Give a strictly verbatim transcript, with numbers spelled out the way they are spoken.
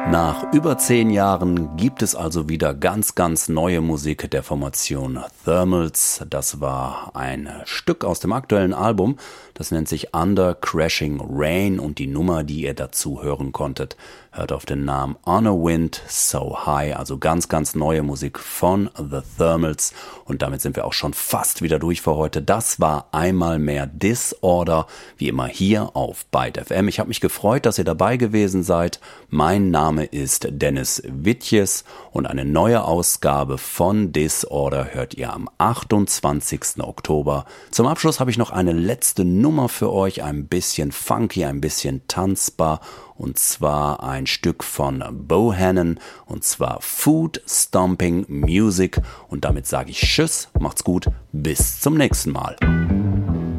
Nach über zehn Jahren gibt es also wieder ganz, ganz neue Musik der Formation Thermals. Das war ein Stück aus dem aktuellen Album. Das nennt sich Under Crashing Rain und die Nummer, die ihr dazu hören konntet, hört auf den Namen On a Wind So High. Also ganz, ganz neue Musik von The Thermals. Und damit sind wir auch schon fast wieder durch für heute. Das war einmal mehr Disorder, wie immer hier auf Byte F M. Ich habe mich gefreut, dass ihr dabei gewesen seid. Mein Name ist Dennis Wittjes und eine neue Ausgabe von Disorder hört ihr am achtundzwanzigsten Oktober. Zum Abschluss habe ich noch eine letzte Nummer für euch, ein bisschen funky, ein bisschen tanzbar, und zwar ein Stück von Bohannon, und zwar Food Stomping Music. Und damit sage ich Tschüss, macht's gut, bis zum nächsten Mal.